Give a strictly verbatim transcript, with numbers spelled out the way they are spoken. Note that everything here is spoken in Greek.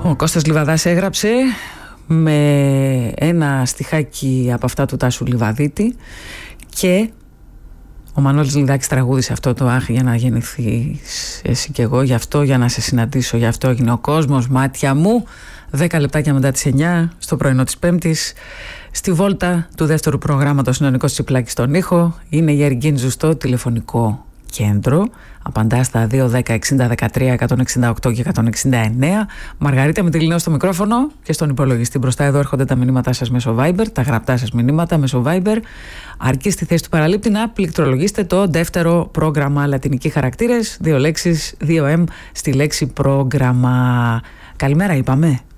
Ο Κώστας Λιβαδάς έγραψε με ένα στιχάκι από αυτά του Τάσου Λιβαδίτη και ο Μανώλης Λιδάκης τραγούδισε αυτό το «Αχ, για να γεννηθείς εσύ κι εγώ, γι' αυτό, για να σε συναντήσω, γι' αυτό έγινε ο κόσμος, μάτια μου». Δέκα λεπτάκια μετά τις εννιά, στο πρωινό της Πέμπτης, στη βόλτα του δεύτερου προγράμματος είναι ο Νικός Τσιπλάκης στον ήχο. Είναι η Εργίνζου στο τηλεφωνικό κέντρο. Απαντά στα δύο δέκα εξήντα δεκατρία εκατόν εξήντα οκτώ και εκατόν εξήντα εννέα. Μαργαρίτα Μητυλινέου στο μικρόφωνο και στον υπολογιστή μπροστά. Εδώ έρχονται τα μηνύματά σας μέσω Viber, τα γραπτά σας μηνύματα μέσω Viber. Αρκεί στη θέση του παραλήπτη να πληκτρολογήσετε το δεύτερο πρόγραμμα λατινικοί χαρακτήρες, δύο λέξεις, δύο εμ στη λέξη πρόγραμμα. Καλημέρα είπαμε.